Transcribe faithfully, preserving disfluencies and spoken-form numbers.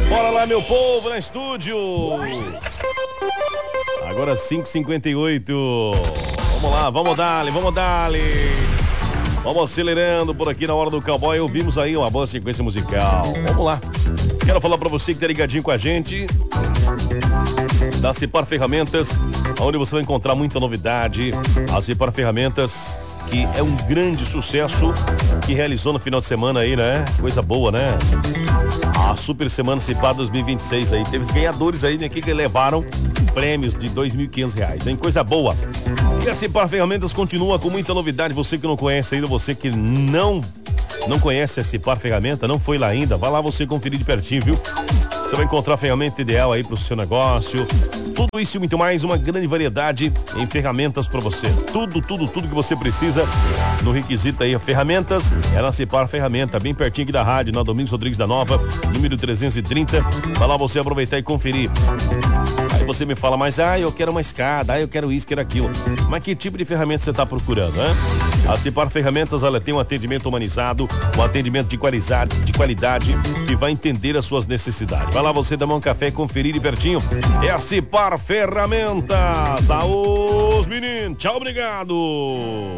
Bora lá, meu povo, na estúdio. Agora cinco e cinquenta e oito. Vamos lá, vamos dar-lhe, vamos dar-lhe. Vamos acelerando por aqui na hora do cowboy. Ouvimos aí uma boa sequência musical. Vamos lá. Quero falar pra você que tá ligadinho com a gente da Cipar Ferramentas, onde você vai encontrar muita novidade. A Cipar Ferramentas, que é um grande sucesso, que realizou no final de semana aí, né? Coisa boa, né? A Super Semana Cipar dois mil e vinte e seis aí. Teve os ganhadores aí, né? Que levaram prêmios de dois mil e quinhentos reais, hein? Coisa boa. E a Cipar Ferramentas continua com muita novidade. Você que não conhece ainda, você que não, não conhece a Cipar Ferramenta, não foi lá ainda, vai lá você conferir de pertinho, viu? Você vai encontrar a ferramenta ideal aí pro seu negócio. Tudo isso e muito mais, uma grande variedade em ferramentas para você. Tudo, tudo, tudo que você precisa no requisito aí, ferramentas, é na Cipar Ferramenta, bem pertinho aqui da rádio, na Domingos Rodrigues da Nova, número trezentos e trinta. Vai lá você aproveitar e conferir. Aí você me fala, mas ah, eu quero uma escada, ah, eu quero isso, quero aquilo. Mas que tipo de ferramenta você está procurando, né? A Cipar Ferramentas, ela tem um atendimento humanizado, um atendimento de qualidade, de qualidade, que vai entender as suas necessidades. Vai lá você dar um café e conferir de pertinho. É a Cipar Ferramentas. Aos meninos, tchau, obrigado.